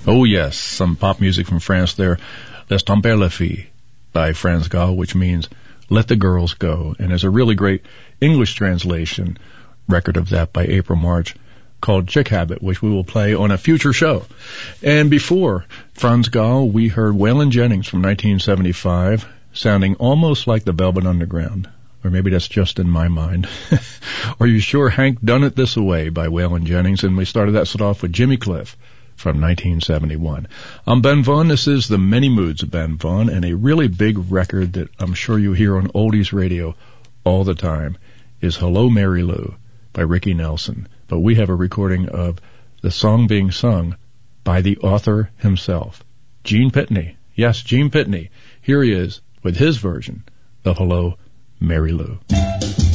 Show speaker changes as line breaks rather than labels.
Oh yes, some pop music from France there. Laisse tomber la fille by Frans Gal, which means Let the Girls Go. And there's a really great English translation record of that by April March called Chick Habit, which we will play on a future show. And before Frans Gal, we heard Waylon Jennings from 1975, sounding almost like the Velvet Underground. Or maybe that's just in my mind. Are You Sure Hank Done It This Way by Waylon Jennings. And we started that set off with Jimmy Cliff from 1971. I'm Ben Vaughn. This is The Many Moods of Ben Vaughn, and a really big record that I'm sure you hear on oldies radio all the time is Hello Mary Lou by Ricky Nelson. But we have a recording of the song being sung by the author himself, Gene Pitney. Yes, Gene Pitney. Here he is with his version of Hello Mary Lou.